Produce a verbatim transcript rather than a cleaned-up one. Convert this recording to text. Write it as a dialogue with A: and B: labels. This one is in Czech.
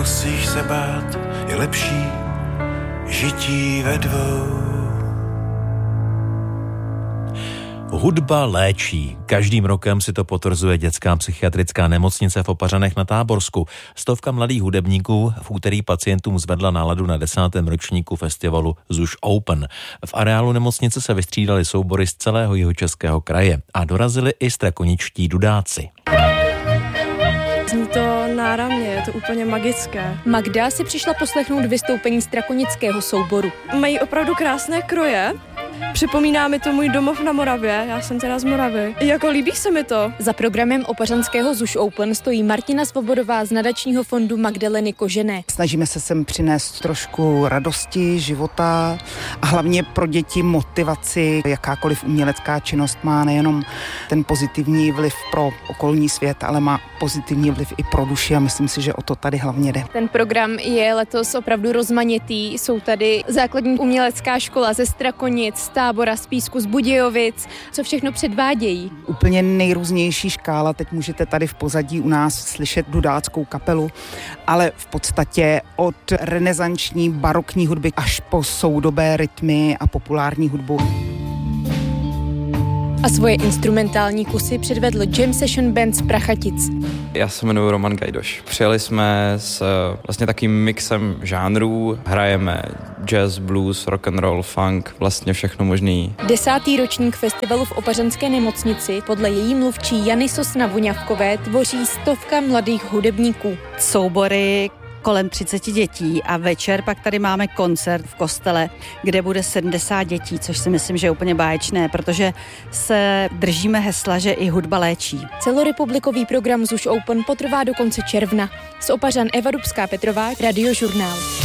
A: nemusíš se bát, je lepší žití ve dvou.
B: Hudba léčí. Každým rokem si to potvrzuje dětská psychiatrická nemocnice v Opařanech na Táborsku. Stovka mladých hudebníků v úterý pacientům zvedla náladu na desátém ročníku festivalu Zuš Open. V areálu nemocnice se vystřídali soubory z celého jihočeského kraje a dorazili i strakoničtí dudáci.
C: Zní to náramně, je to úplně magické.
D: Magda si přišla poslechnout vystoupení strakonického souboru.
C: Mají opravdu krásné kroje. Připomíná mi to můj domov na Moravě, já jsem teda z Moravy. Jako líbí se mi to.
D: Za programem opařanského Zuš Open stojí Martina Svobodová z nadačního fondu Magdaleny Kožené.
E: Snažíme se sem přinést trošku radosti, života a hlavně pro děti motivaci. Jakákoliv umělecká činnost má nejenom ten pozitivní vliv pro okolní svět, ale má pozitivní vliv i pro duši a myslím si, že o to tady hlavně jde.
D: Ten program je letos opravdu rozmanitý. Jsou tady základní umělecká škola ze Strakonic, z Tábora, z Písku, z Budějovic. Co všechno předvádějí?
E: Úplně nejrůznější škála. Teď můžete tady v pozadí u nás slyšet dudáckou kapelu, ale v podstatě od renesanční barokní hudby až po soudobé rytmy a populární hudbu.
D: A svoje instrumentální kusy předvedl Jam Session Band z Prachatic.
F: Já se jmenuji Roman Gajdoš. Přijeli jsme s vlastně takým mixem žánrů. Hrajeme jazz, blues, rock and roll, funk, vlastně všechno možný.
D: Desátý ročník festivalu v Opařanské nemocnici podle její mluvčí Jany Sosna-Voňavkové tvoří stovka mladých hudebníků.
G: Soubory kolem třicet dětí a večer pak tady máme koncert v kostele, kde bude sedmdesát dětí, což si myslím, že je úplně báječné, protože se držíme hesla, že i hudba léčí.
D: Celorepublikový program Zuš Open potrvá do konce června. Z Opařan Eva Dubská Petrová, Radiožurnál.